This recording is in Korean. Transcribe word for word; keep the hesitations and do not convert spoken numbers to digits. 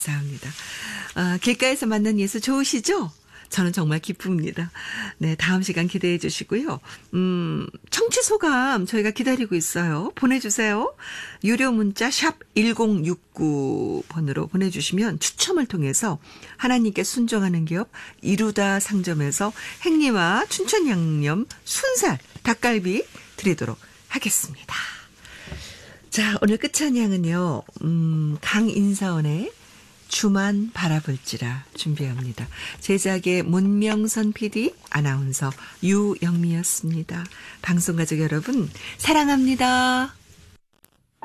감사합니다. 아, 길가에서 만난 예수 좋으시죠? 저는 정말 기쁩니다. 네, 다음 시간 기대해 주시고요. 음, 청취 소감 저희가 기다리고 있어요. 보내주세요. 유료 문자 샵 일공육구 번으로 보내주시면 추첨을 통해서 하나님께 순종하는 기업 이루다 상점에서 행리와 춘천양념 순살 닭갈비 드리도록 하겠습니다. 자, 오늘 끝찬양은요. 음, 강인사원의 주만 바라볼지라 준비합니다. 제작의 문명선 피디, 아나운서 유영미였습니다. 방송가족 여러분 사랑합니다.